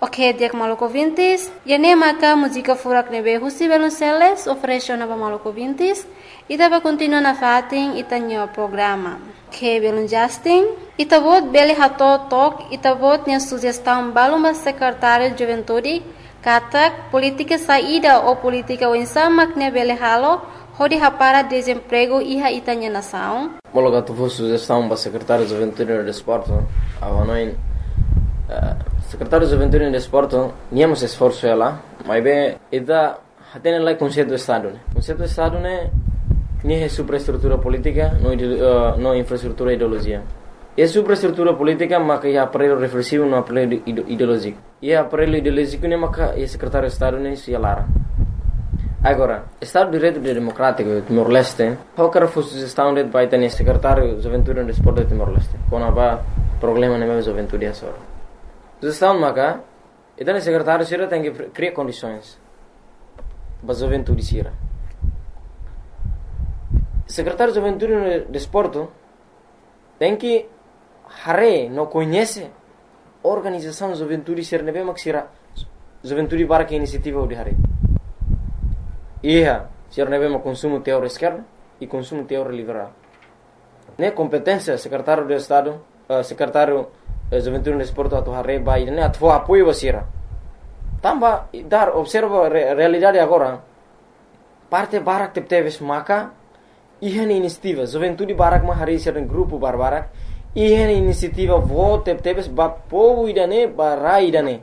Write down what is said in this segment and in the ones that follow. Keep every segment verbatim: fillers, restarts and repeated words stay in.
Ok, dia Maluco Vintes, e nem maca música furak nebe husi Velonceles oferece na Maluco Vintes e dava continua na fatin e tanho programa. Que Velon Justin, e tabot bele hato tok e tabot nia sugestão baluma secretário de juventude, katak política saída ou política wensama que bele halo, hodi hapara desemprego iha itanya nação. Mologa tu sugestão para secretário de juventude e desporto, avanoin secretário de juventude e desporto, niamos esforço ela, mas bem, ida tem lá conceito do estado, né? Conceito do estado né, nem é superestrutura política, não uh, não infraestrutura ideologia. É superestrutura política, mas que é aparelho reflexivo, não aparelho ideológico. E aparelho ideológico né, mas que é secretário de estado né, se alara. Agora, Estado de Direito Democrático Timor-Leste, qualquer sugestão de vai ter secretário de juventude e desporto de Timor-Leste, quando há problema na minha juventude é só. Sugestão maca, então o secretário Sira tem que criar condições para a juventude Sira. Secretário de Juventude e Desporto tem que hare não conhece a organização de juventude Sira nebe mak Sira juventude para que iniciativa de hare. Ia Sira nebe mak consumo teor esquerda e consumo teor liberal. Ne competência secretário de Estado, uh, secretário juventude e desporto atau hare bai ne atvo apoio basira. Tamba dar observa re, realidade agora. Parte barak tep teves maka ihan inisiativa juventude barak ma hari ser grupo barbarak ihan inisiativa vo tep teves ba povo idane barai idane.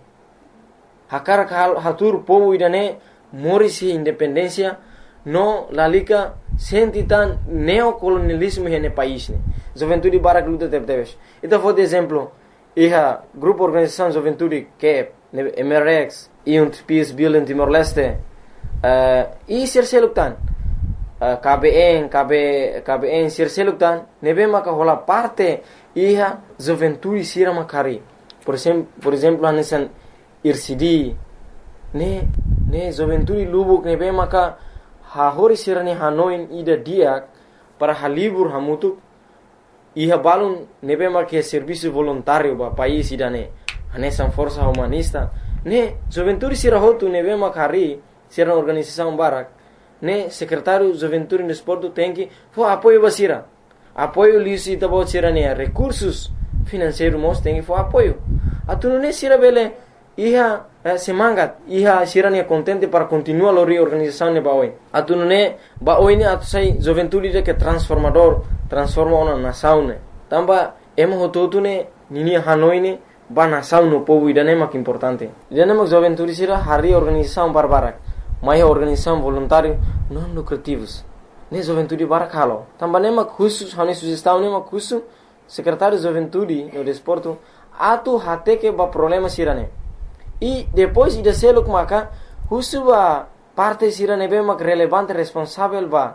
Hakar hal hatur povo idane morisi independência no lalika sentitan neocolonialismo hene país ne. Juventude barak luta tep teves. Ita for de exemplo Iha grupo organização juventude que é M R X e um Peace Building Timor-Leste uh, e Sirseluktan uh, K B N K B K B N Sirseluktan nebe maka hola parte iha juventude sira makari por exemplo por exemplo anesan I R C D ne ne juventude lubuk nebe maka ha hori sira ni hanoin ida dia para halibur hamutuk Iha balun nebe ma que serviço voluntário ba país idane anesan força humanista ne juventude sira hotu nebe ma kari sira organização barak ne secretário juventude e desporto tem que fo apoio basira apoio lisi tabo sira ne recursos financeiros mos tem que fo apoio atuno ne sira bele iha eh, semangat iha sira ne contente para continuar a reorganização ne baoi atuno ne baoi ne atu sai juventude de que transformador transforma uma nação ne tamba emo hototu ne nini hanoi ne ba nação no povo idane mak importante idane mak juventude sira hari organização barbarak mai organização voluntário não lucrativos ne juventude barak halo tamba ne mak khusus hani sugestão ne mak khusus secretário de juventude e desporto atu hate que ba problema sira ne e depois ida seluk maka khusus ba parte sira ne be mak relevante responsável ba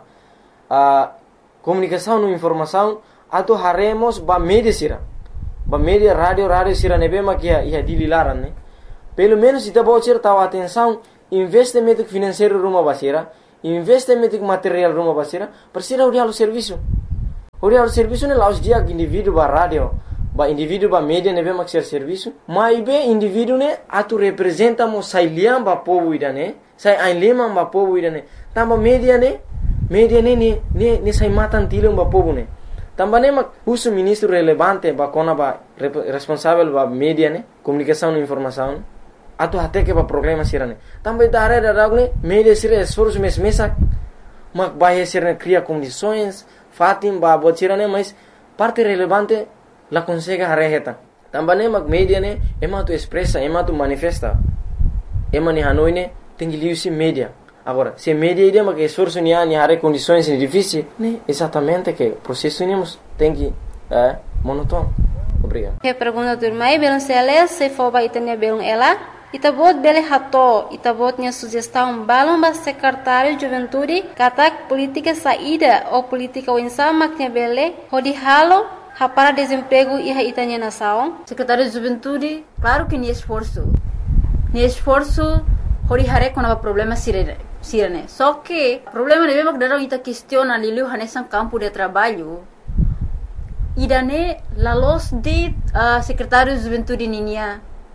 a comunicação e informação atu haremos ba media sira ba media rádio rádio sira nebe makia ia dililaran ne pelo menos ita bocir tahu atenção investimento financeiro rumah basira investimento material rumah basira persira uri halu serviço uri halu serviço ne laus dia indivíduo ba rádio ba indivíduo ba media nebe mak ser serviço mai be indivíduo ne atu representa mo sai liam ba povo idane sai ai lema ba povo idane tamba media ne media ne ne ne ne sai matan tilum ba povo ne tamba ne mak uso ministro relevante ba kona ba responsável ba media ne comunicação e informação atu até que ba problema sirane tamba itare da ragne media sira esforço mes mesak mak ba sirane cria condições fatim ba botirane mas parte relevante la consegue hareheta tamba ne mak media ne ema tu expressa ema tu manifesta ema ni hanoi ne tengi liusi media. Agora, se media ideia que esforço ni ani hare condições difíceis, né? Exatamente que o processo nemos tem que é monótono. Obrigado. Que pergunta do irmão Belon Celes, se for ba itanya Belon ela, itabot bele hato, itabot nya sugestão balon ba secretário de juventude, katak política saída ou política wensama que bele, hodi halo para desemprego e itanya nação. Secretário de juventude, claro que ni esforço. Ni esforço hori hare quando problema sirene. Sirene. Só que o problema é que darão ita questiona liliu hanesan campo de trabalho. Idane la los de uh, secretário de juventude ninia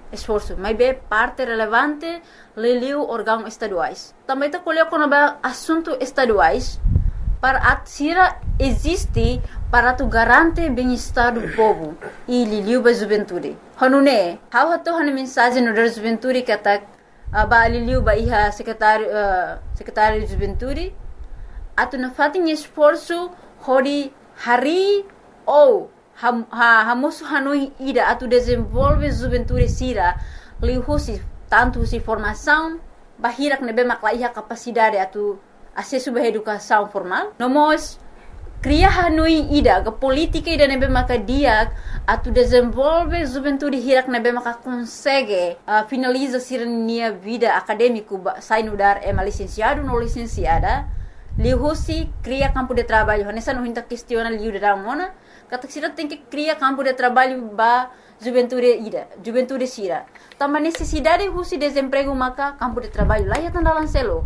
esforço, mas é parte relevante liliu órgãos estaduais. Também está colhendo quando é assunto estaduais para a Sira existe para tu garantir bem-estar do povo e liliu ba juventude. Hanune, how hato hanu mensagem no da juventude que tá ba liliu ba iha secretário uh, secretário de juventude atu na fatin esforço hori hari ou ha ha hamusu hanui ida atu desenvolve juventude Sira liu husi tanto si formação bahirak nebe makla iha capacidade atu acesso à educação formal. Nós cria hanui ida ke política ida nebe maka dia atu desenvolve juventude hirak nebe maka consegue uh, finaliza sirnia vida acadêmico sai no dar é licenciado no licenciada lihusi cria campo de trabalho nessa não hinta questiona liu de mona kata sira tem que cria campo de trabalho ba juventude ida juventude Sira também necessidade husi desemprego maka campo de trabalho lá ya tandalan selo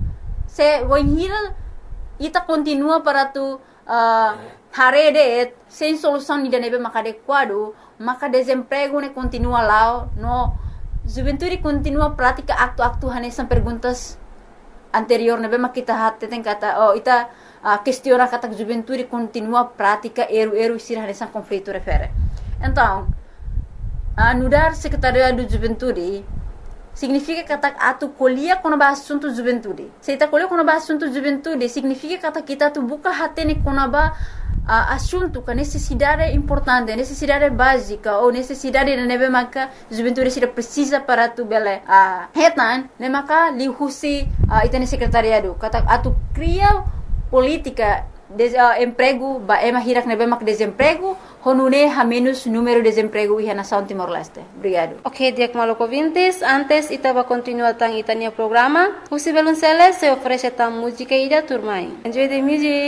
se wanhira ita continua para tu uh, harede sem solução ni nebe maka adequado maka desemprego ne continua lá no juventude continua prática acto-acto hanesan perguntas anterior nebe maka kita hatte tem kata oh ita uh, questiona kata juventude continua prática eru-eru Sira hanesan conflito refere então uh, nudar secretariado de juventude significa que atu colhia quando ba assunto juventude. Se ta colhia quando ba assunto juventude, significa que kita tu buka hatene quando ba uh, assunto que necessidade importante, necessidade básica ou necessidade de nebe maka juventude Sira precisa para tu bele a uh, hetan, ne maka li husi uh, itene secretariado. Kata atu cria política de uh, emprego ba ema hirak nebe mak desemprego honune ha menos número de desemprego e nação Timor-Leste. Obrigado. Ok, Diak Maloko Vintes, antes itaba continua tang itania programa. Husi Belunceles se oferece tang música ida turmai. Enjoy the music.